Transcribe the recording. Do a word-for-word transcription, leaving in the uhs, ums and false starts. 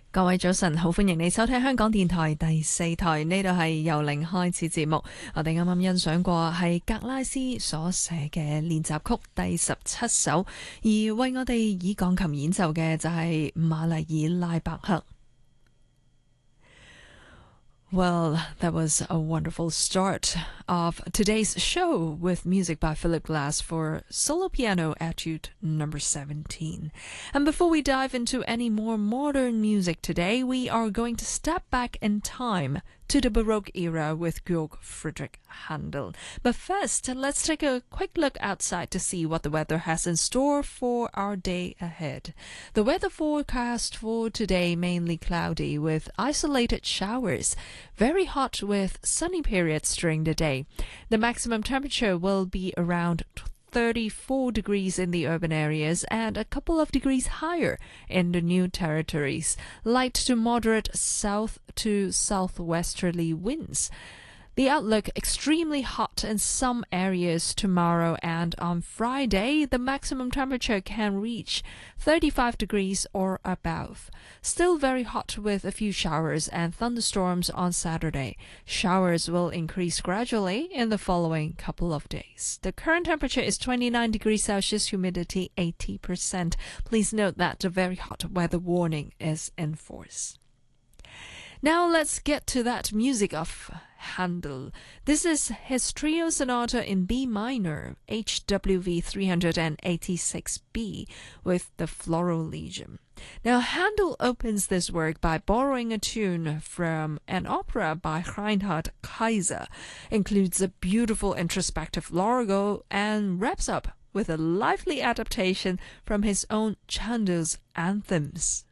各位早晨，好歡迎你收聽香港電台第四台，呢度係由零開始節目。我哋啱啱欣賞過係格拉斯所寫嘅練習曲第十七首，而為我哋以鋼琴演奏嘅就係瑪麗爾拉伯克。Well, that was a wonderful start of today's show with music by Philip Glass for Solo Piano Etude number seventeen. And before we dive into any more modern music today, we are going to step back in time to the Baroque era with Georg Friedrich Handel. But first, let's take a quick look outside to see what the weather has in store for our day ahead. The weather forecast for today mainly cloudy with isolated showers, very hot with sunny periods during the day. The maximum temperature will be around thirty-four degrees in the urban areas and a couple of degrees higher in the new territories. Light to moderate south to southwesterly winds. The outlook extremely hot in some areas tomorrow, and on Friday the maximum temperature can reach thirty-five degrees or above. Still very hot with a few showers and thunderstorms on Saturday. Showers will increase gradually in the following couple of days. The current temperature is twenty-nine degrees Celsius, humidity eighty percent. Please note that the very hot weather warning is in force. Now let's get to that music of Handel. This is his trio sonata in B minor, H W V three eighty-six B, with the Floral Legion. Now Handel opens this work by borrowing a tune from an opera by Reinhard Kaiser, includes a beautiful introspective largo, and wraps up with a lively adaptation from his own Chandos anthems.